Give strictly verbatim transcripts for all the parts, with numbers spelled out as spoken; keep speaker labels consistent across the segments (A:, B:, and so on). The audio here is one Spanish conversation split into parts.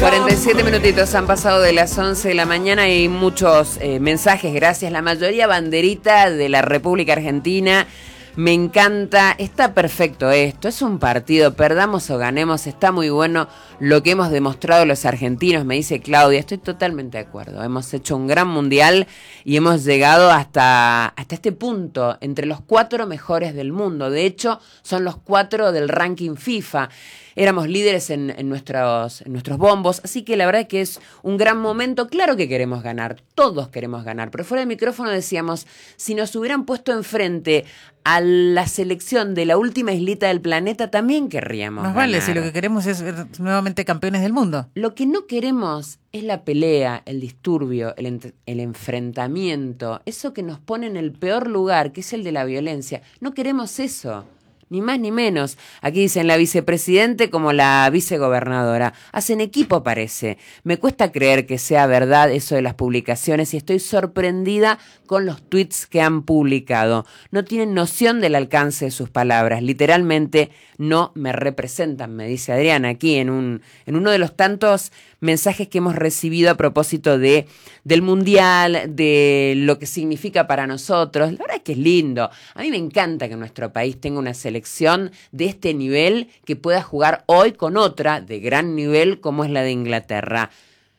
A: cuarenta y siete minutitos han pasado de las once de la mañana y muchos eh, mensajes, gracias. La mayoría banderita de la República Argentina. Me encanta, está perfecto esto, es un partido, perdamos o ganemos, está muy bueno lo que hemos demostrado los argentinos, me dice Claudia, estoy totalmente de acuerdo, hemos hecho un gran mundial y hemos llegado hasta, hasta este punto, entre los cuatro mejores del mundo, de hecho son los cuatro del ranking FIFA. Éramos líderes en, en, nuestros, en nuestros bombos, así que la verdad es que es un gran momento. Claro que queremos ganar, todos queremos ganar, pero fuera del micrófono decíamos, si nos hubieran puesto enfrente a la selección de la última islita del planeta, también querríamos
B: Nos
A: ganar.
B: vale, si lo que queremos es ser nuevamente campeones del mundo.
A: Lo que no queremos es la pelea, el disturbio, el, ent- el enfrentamiento, eso que nos pone en el peor lugar, que es el de la violencia. No queremos eso. Ni más ni menos. Aquí dicen la vicepresidente como la vicegobernadora. Hacen equipo, parece. Me cuesta creer que sea verdad eso de las publicaciones y estoy sorprendida con los tweets que han publicado. No tienen noción del alcance de sus palabras. Literalmente no me representan, me dice Adriana aquí en un en uno de los tantos mensajes que hemos recibido a propósito de del mundial, de lo que significa para nosotros. La verdad es que es lindo. A mí me encanta que nuestro país tenga una selección de este nivel que pueda jugar hoy con otra de gran nivel como es la de Inglaterra.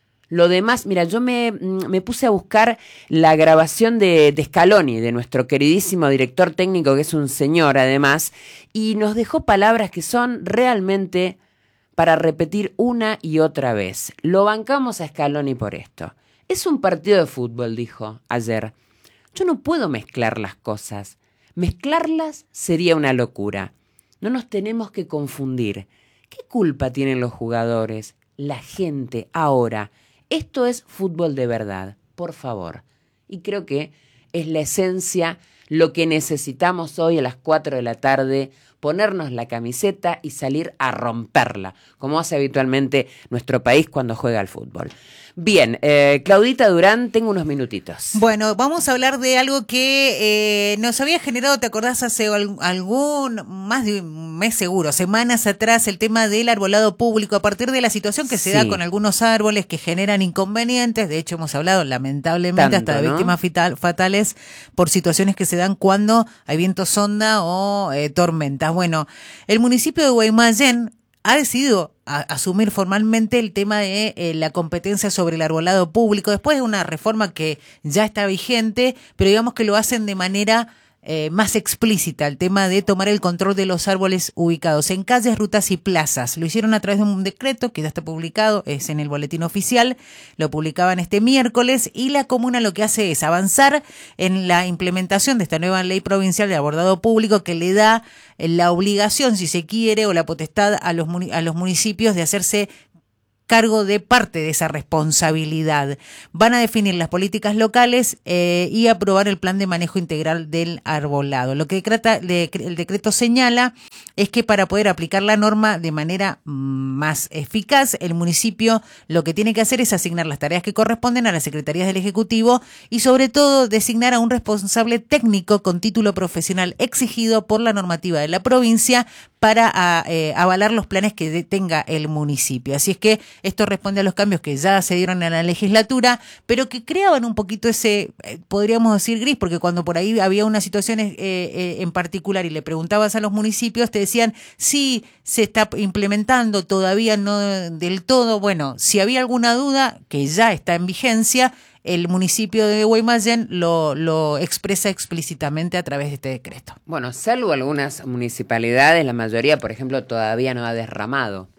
A: Lo demás, mira, yo me, me puse a buscar la grabación de, de Scaloni, de nuestro queridísimo director técnico, que es un señor además, y nos dejó palabras que son realmente para repetir una y otra vez. Lo bancamos a Scaloni por esto. Es un partido de fútbol, dijo ayer. Yo no puedo mezclar las cosas. Mezclarlas sería una locura. No nos tenemos que confundir. ¿Qué culpa tienen los jugadores, la gente ahora? Esto es fútbol de verdad, por favor. Y creo que es la esencia, lo que necesitamos hoy a las cuatro de la tarde, ponernos la camiseta y salir a romperla, como hace habitualmente nuestro país cuando juega al fútbol. Bien, eh, Claudita Durán, tengo unos minutitos.
B: Bueno, vamos a hablar de algo que eh, nos había generado, ¿te acordás? Hace algún, más de un mes seguro, semanas atrás, el tema del arbolado público, a partir de la situación que se sí. da con algunos árboles que generan inconvenientes. De hecho, hemos hablado lamentablemente Tanto, hasta de ¿no? víctimas fatal, fatales por situaciones que se dan cuando hay viento sonda o eh, tormentas. Bueno, el municipio de Guaymallén ha decidido a, asumir formalmente el tema de eh, la competencia sobre el arbolado público, después de una reforma que ya está vigente, pero digamos que lo hacen de manera eh, más explícita, el tema de tomar el control de los árboles ubicados en calles, rutas y plazas. Lo hicieron a través de un decreto que ya está publicado, es en el boletín oficial, lo publicaban este miércoles, y la comuna lo que hace es avanzar en la implementación de esta nueva ley provincial de arbolado público que le da la obligación, si se quiere, o la potestad a los, a los municipios de hacerse cargo de parte de esa responsabilidad. Van a definir las políticas locales eh, y aprobar el plan de manejo integral del arbolado. Lo que decreta, le, el decreto señala es que para poder aplicar la norma de manera más eficaz, el municipio lo que tiene que hacer es asignar las tareas que corresponden a las secretarías del Ejecutivo y sobre todo designar a un responsable técnico con título profesional exigido por la normativa de la provincia para a, eh, avalar los planes que de, tenga el municipio. Así es que esto responde a los cambios que ya se dieron en la legislatura, pero que creaban un poquito ese, eh, podríamos decir, gris, porque cuando por ahí había unas situaciones eh, eh, en particular y le preguntabas a los municipios, te decían, sí, se está implementando, todavía no del todo. Bueno, si había alguna duda, que ya está en vigencia, el municipio de Guaymallén lo, lo expresa explícitamente a través de este decreto.
A: Bueno, salvo algunas municipalidades, la mayoría, por ejemplo, todavía no ha derramado.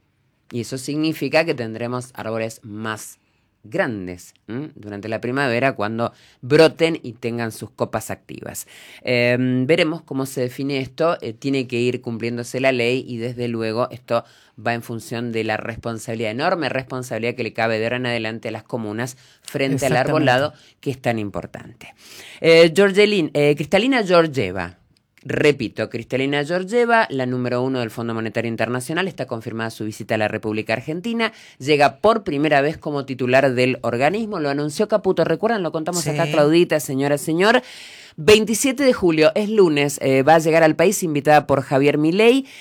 A: Y eso significa que tendremos árboles más grandes ¿m? durante la primavera cuando broten y tengan sus copas activas. Eh, veremos cómo se define esto. Eh, tiene que ir cumpliéndose la ley y desde luego esto va en función de la responsabilidad, enorme responsabilidad que le cabe de ahora en adelante a las comunas frente al arbolado, que es tan importante. Eh, Georgelin, eh, Cristalina Georgieva. Repito, Cristalina Georgieva, la número uno del Fondo Monetario Internacional, está confirmada su visita a la República Argentina, llega por primera vez como titular del organismo, lo anunció Caputo, ¿recuerdan? Lo contamos sí. acá, Claudita, señora, señor. veintisiete de julio, es lunes, eh, va a llegar al país invitada por Javier Milei.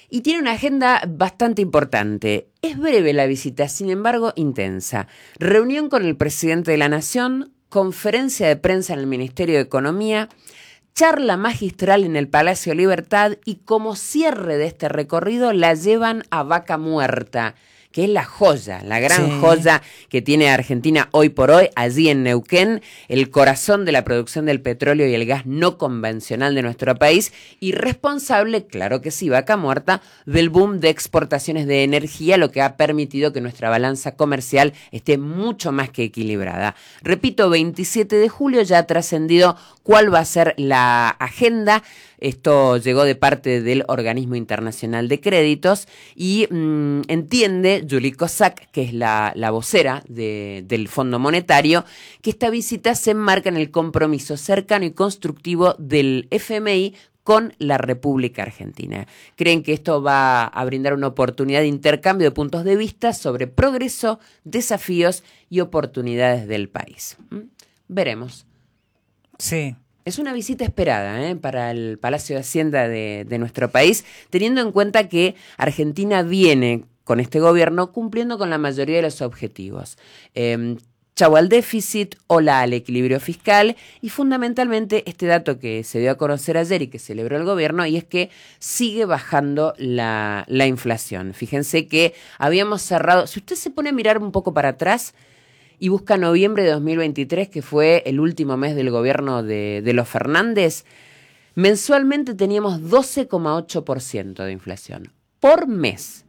A: y tiene una agenda bastante importante. Es breve la visita, sin embargo, intensa. Reunión con el presidente de la Nación, conferencia de prensa en el Ministerio de Economía, charla magistral en el Palacio Libertad y como cierre de este recorrido la llevan a Vaca Muerta, que es la joya, la gran sí. joya que tiene Argentina hoy por hoy, allí en Neuquén, el corazón de la producción del petróleo y el gas no convencional de nuestro país y responsable, claro que sí, Vaca Muerta, del boom de exportaciones de energía, lo que ha permitido que nuestra balanza comercial esté mucho más que equilibrada. Repito, veintisiete de julio ya ha trascendido cuál va a ser la agenda. Esto llegó de parte del Organismo Internacional de Créditos y mmm, entiende Julie Kozak, que es la, la vocera de, del Fondo Monetario, que esta visita se enmarca en el compromiso cercano y constructivo del F M I con la República Argentina. Creen que esto va a brindar una oportunidad de intercambio de puntos de vista sobre progreso, desafíos y oportunidades del país. ¿Mm? Veremos.
B: Sí.
A: Es una visita esperada ¿eh? para el Palacio de Hacienda de, de nuestro país, teniendo en cuenta que Argentina viene con este gobierno cumpliendo con la mayoría de los objetivos. Eh, chau al déficit, hola al equilibrio fiscal y fundamentalmente este dato que se dio a conocer ayer y que celebró el gobierno y es que sigue bajando la, la inflación. Fíjense que habíamos cerrado, si usted se pone a mirar un poco para atrás, y busca noviembre de dos mil veintitrés, que fue el último mes del gobierno de, de los Fernández, mensualmente teníamos doce coma ocho por ciento de inflación por mes.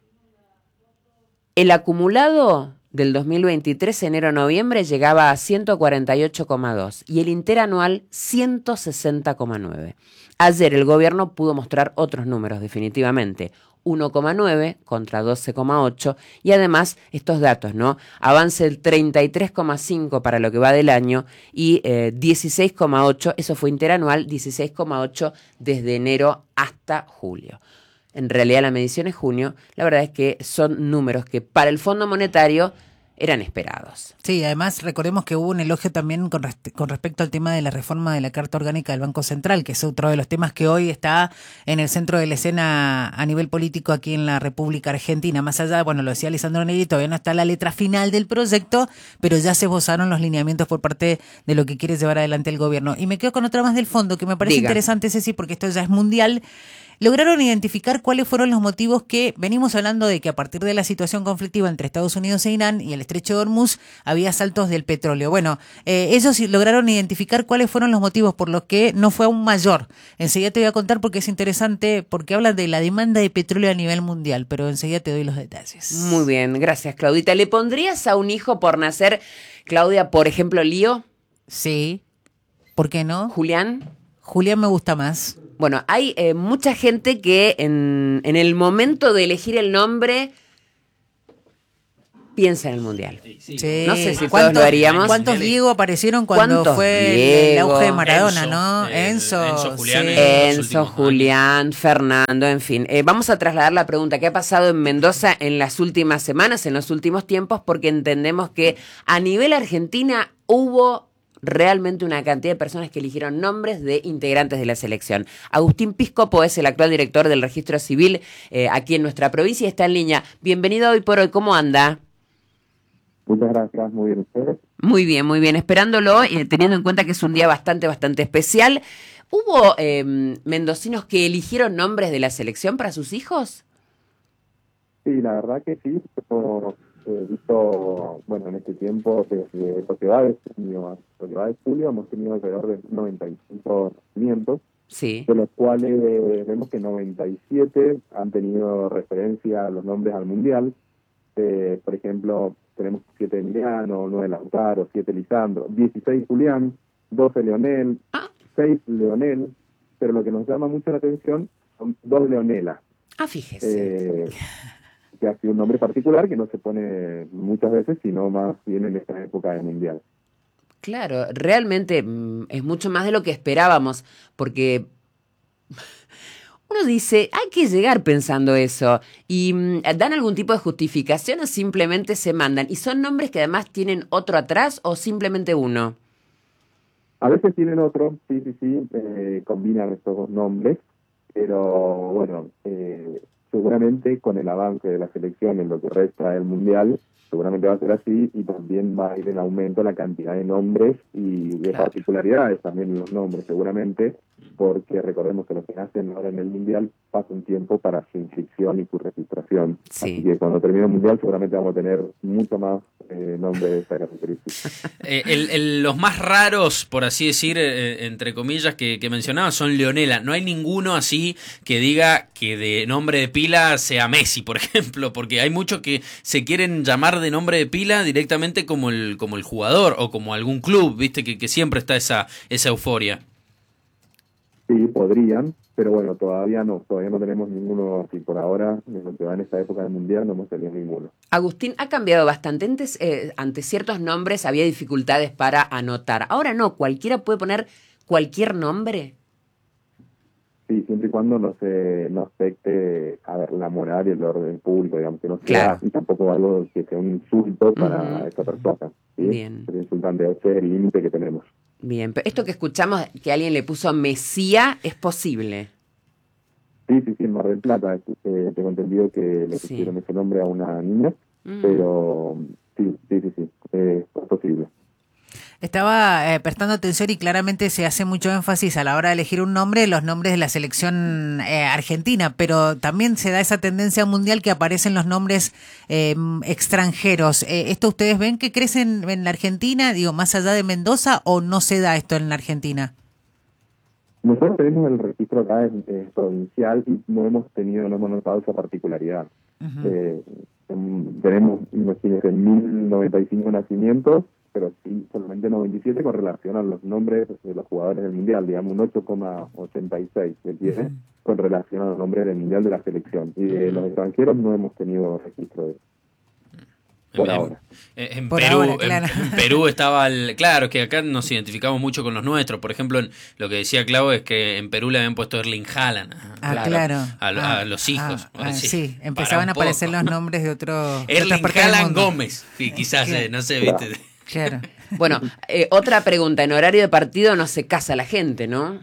A: El acumulado del dos mil veintitrés, enero a noviembre, llegaba a ciento cuarenta y ocho coma dos y el interanual ciento sesenta coma nueve. Ayer el gobierno pudo mostrar otros números definitivamente, uno coma nueve contra doce coma ocho y además estos datos, ¿no? Avance del treinta y tres coma cinco para lo que va del año y eh, dieciséis coma ocho, eso fue interanual, dieciséis coma ocho desde enero hasta julio. En realidad la medición es junio, la verdad es que son números que para el Fondo Monetario eran esperados.
B: Sí, además recordemos que hubo un elogio también con, res- con respecto al tema de la reforma de la Carta Orgánica del Banco Central, que es otro de los temas que hoy está en el centro de la escena a nivel político aquí en la República Argentina. Más allá, bueno, lo decía Lisandro Negri, todavía no está la letra final del proyecto, pero ya se esbozaron los lineamientos por parte de lo que quiere llevar adelante el gobierno. Y me quedo con otra más del fondo, que me parece
A: Diga.
B: interesante, Ceci, porque esto ya es mundial. Lograron identificar cuáles fueron los motivos que venimos hablando de que a partir de la situación conflictiva entre Estados Unidos e Irán y el estrecho de Hormuz había saltos del petróleo. Bueno, eh, ellos lograron identificar cuáles fueron los motivos por los que no fue aún mayor. Enseguida te voy a contar porque es interesante, porque hablan de la demanda de petróleo a nivel mundial, pero enseguida te doy los detalles.
A: Muy bien, gracias Claudita. ¿Le pondrías a un hijo por nacer, Claudia, por ejemplo, Lío?
B: Sí, ¿por qué no?
A: ¿Julián?
B: Julián me gusta más.
A: Bueno, hay eh, mucha gente que en, en el momento de elegir el nombre piensa en el Mundial.
B: Sí.
A: No sé si todos lo haríamos.
B: ¿Cuántos Diego aparecieron cuando fue el, el auge de Maradona, Enzo, no?
C: Eh,
B: Enzo,
C: Enzo, Julián,
B: sí.
A: Enzo, Julián, Fernando, en fin. Eh, vamos a trasladar la pregunta que ha pasado en Mendoza en las últimas semanas, en los últimos tiempos, porque entendemos que a nivel Argentina hubo realmente una cantidad de personas que eligieron nombres de integrantes de la selección. Agustín Piscopo es el actual director del Registro Civil eh, aquí en nuestra provincia y está en línea. Bienvenido Hoy por Hoy, ¿cómo anda?
D: Muchas gracias, muy bien ustedes.
A: Muy bien, muy bien, esperándolo, eh, teniendo en cuenta que es un día bastante, bastante especial. ¿Hubo eh, mendocinos que eligieron nombres de la selección para sus hijos?
D: Sí, la verdad que sí. Yo he visto, bueno, en este tiempo, desde lo que va de junio a lo que va de julio, hemos tenido alrededor de noventa y cinco nacimientos,
A: Sí.
D: de los cuales eh, vemos que noventa y siete han tenido referencia a los nombres al Mundial. Eh, por ejemplo, tenemos siete Emiliano, nueve Lautaro, siete Lisandro, dieciséis Julián, doce Leonel,
A: Ah.
D: seis Leonel, pero lo que nos llama mucho la atención son dos Leonela.
A: Ah, fíjese.
D: Eh, que ha sido un nombre particular que no se pone muchas veces, sino más bien en esta época de Mundial.
A: Claro, realmente mm, es mucho más de lo que esperábamos, porque uno dice, hay que llegar pensando eso, y mm, ¿dan algún tipo de justificación o simplemente se mandan? ¿Y son nombres que además tienen otro atrás o simplemente uno?
D: A veces tienen otro, sí, sí, sí, eh, combinan estos dos nombres, pero bueno, eh, seguramente con el avance de la selección en lo que resta del Mundial, seguramente va a ser así, y también va a ir en aumento la cantidad de nombres y de
A: Claro.
D: particularidades también en los nombres, seguramente, porque recordemos que los que nacen ahora en el Mundial pasa un tiempo para su inscripción y su registración.
A: Sí.
D: Así que cuando termine el Mundial seguramente vamos a tener mucho más eh, nombres de esta característica.
C: Eh, el, el, los más raros, por así decir, eh, entre comillas, que, que mencionaba son Leonela. No hay ninguno así que diga que de nombre de pila sea Messi, por ejemplo, porque hay muchos que se quieren llamar de nombre de pila directamente como el, como el jugador o como algún club, viste, que, que siempre está esa, esa euforia.
D: Sí, podrían, pero bueno, todavía no, todavía no tenemos ninguno así por ahora, en lo que va en esta época del Mundial no hemos tenido ninguno.
A: Agustín, ha cambiado bastante. Antes, eh, ante ciertos nombres había dificultades para anotar. Ahora no, cualquiera puede poner cualquier nombre.
D: Sí, siempre y cuando no se no afecte a ver, la moral y el orden público, digamos, que no sea,
A: Claro.
D: y tampoco algo que sea un insulto para
A: Ujú.
D: esa persona. ¿sí?
A: Bien.
D: El insultante es el límite que tenemos.
A: Bien, pero esto que escuchamos que alguien le puso Mesía es posible.
D: Sí, sí, sí, en Mar del Plata, eh, tengo entendido que le
A: Sí.
D: pusieron ese nombre a una niña,
A: Mm.
D: pero sí, sí, sí, sí, eh, es posible.
B: Estaba eh, prestando atención y claramente se hace mucho énfasis a la hora de elegir un nombre, los nombres de la selección eh, argentina, pero también se da esa tendencia mundial que aparecen los nombres eh, extranjeros. Eh, ¿Esto ustedes ven que crecen en la Argentina, digo, más allá de Mendoza, o no se da esto en la Argentina?
D: Nosotros tenemos el registro acá es, es provincial y no hemos tenido, no hemos notado esa particularidad.
B: Ujú.
D: Eh, em, tenemos, imagínense, mil noventa y cinco nacimientos, pero sí, solamente noventa y siete con relación a los nombres de los jugadores del Mundial, digamos un ocho coma ochenta y seis que tiene
B: Ujú.
D: con relación a los nombres del Mundial de la selección. Y de los extranjeros no hemos tenido registro de eso. Por
C: en,
D: ahora.
C: En, en
B: Por
C: Perú,
B: ahora, claro.
C: en, en Perú estaba el, claro, que acá nos identificamos mucho con los nuestros. Por ejemplo, en, lo que decía Clau es que en Perú le habían puesto Erling Haaland.
B: Ah, claro.
C: A,
B: Ah,
C: a los hijos.
B: ah, ah,
C: Sí,
B: sí,
C: para
B: empezaban
C: un
B: a aparecer
C: poco.
B: los nombres de otros.
C: Erling Haaland Gómez. Sí, quizás,
B: Claro.
C: eh, no sé, viste.
B: Claro.
A: Bueno, eh, otra pregunta. En horario de partido no se casa la gente, ¿no?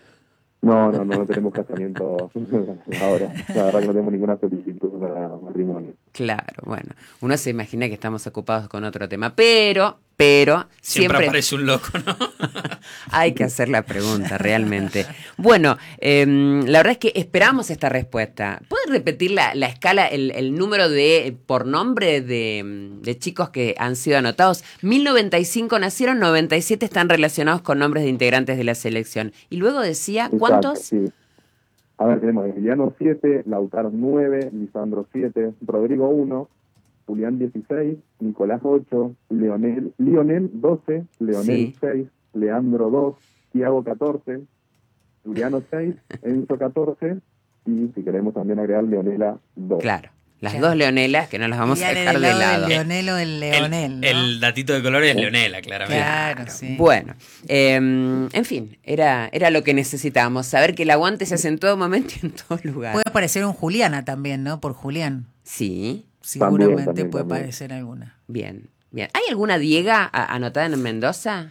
D: No, no, no, no tenemos casamiento ahora. La verdad que no tenemos ninguna solicitud para matrimonio.
A: Claro, bueno. Uno se imagina que estamos ocupados con otro tema, pero, pero,
C: Siempre,
A: siempre,
C: aparece un loco, ¿no?
A: hay que hacer la pregunta, realmente. Bueno, eh, la verdad es que esperamos esta respuesta. ¿Puedes repetir la, la escala, el, el número de por nombre de, de chicos que han sido anotados? mil noventa y cinco nacieron, noventa y siete están relacionados con nombres de integrantes de la selección. Y luego decía, ¿cuántos?
D: Exacto, sí. A ver, tenemos Emiliano siete, Lautaro nueve, Lisandro siete, Rodrigo uno, Julián dieciséis, Nicolás ocho, Leonel, Lionel doce, Leonel
A: Sí.
D: seis, Leandro dos, Thiago catorce, Juliano seis, Enzo catorce y si queremos también agregar Leonela dos.
A: Claro, las
B: Claro.
A: dos Leonelas que no las vamos
B: Y
A: a
B: al
A: dejar de
B: lado
A: lado.
B: del Leonel o el Leonel,
C: el,
B: ¿no?
C: el datito de colores es Leonela, claramente.
B: Claro, sí.
A: Bueno, eh, en fin, era, era lo que necesitábamos, saber que el aguante se hace en todo momento y en todo lugar.
B: Puede aparecer un Juliana también, ¿no? Por Julián.
A: Sí,
B: Seguramente
D: También, también,
B: puede
D: también.
B: aparecer alguna.
A: bien, bien. ¿Hay alguna Diega a- anotada en Mendoza?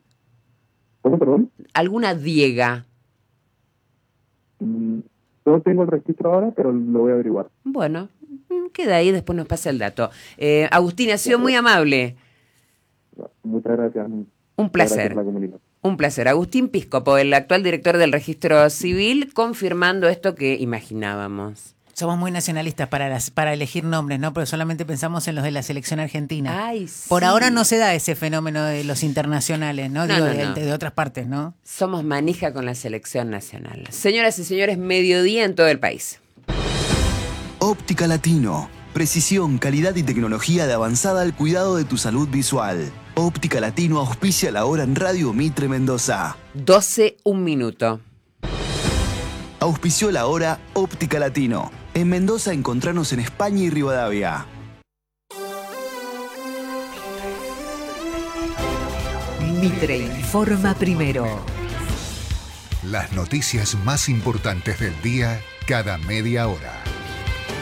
D: ¿Cómo, perdón?
A: ¿Alguna Diega?
D: Mm, No tengo el registro ahora, pero lo voy a averiguar.
A: Bueno, mm, queda ahí, después nos pasa el dato. Eh, Agustín, ha sido muy amable.
D: Muchas gracias.
A: Un
D: Gracias
A: placer.
D: por la comunicación.
A: Un placer. Agustín Piscopo, el actual director del Registro Civil, confirmando esto que imaginábamos.
B: Somos muy nacionalistas para las, para elegir nombres, ¿no? Pero solamente pensamos en los de la selección argentina.
A: Ay,
B: Por
A: sí.
B: ahora no se da ese fenómeno de los internacionales, ¿no?
A: No,
B: Digo,
A: no,
B: de,
A: no.
B: de otras partes, ¿no?
A: Somos manija con la selección nacional. Señoras y señores, mediodía en todo el país.
E: Óptica Latino. Precisión, calidad y tecnología de avanzada al cuidado de tu salud visual. Óptica Latino auspicia la hora en Radio Mitre Mendoza.
A: doce, un minuto.
E: Auspició la hora Óptica Latino. En Mendoza encontranos en España y Rivadavia.
F: Mitre informa primero.
G: Las noticias más importantes del día cada media hora.